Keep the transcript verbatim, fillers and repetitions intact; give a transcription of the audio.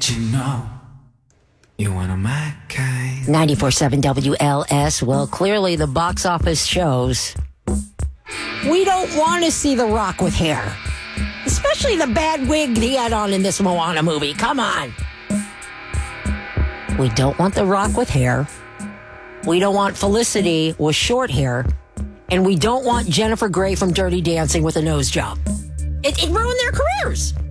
you know you one of my kind. ninety-four point seven W L S. Well, clearly the box office shows we don't want to see The Rock with hair. Especially the bad wig he had on in this Moana movie. Come on. We don't want The Rock with hair. We don't want Felicity with short hair. And we don't want Jennifer Grey from Dirty Dancing with a nose job. It, it ruined their careers.